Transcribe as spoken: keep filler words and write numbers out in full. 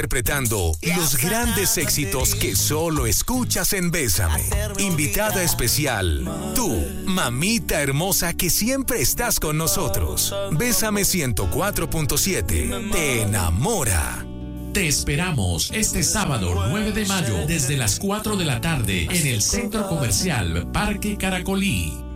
Interpretando los grandes éxitos que solo escuchas en Bésame. Invitada especial, tú, mamita hermosa que siempre estás con nosotros. Bésame ciento cuatro punto siete. Te enamora. Te esperamos este sábado nueve de mayo desde las cuatro de la tarde en el Centro Comercial Parque Caracolí.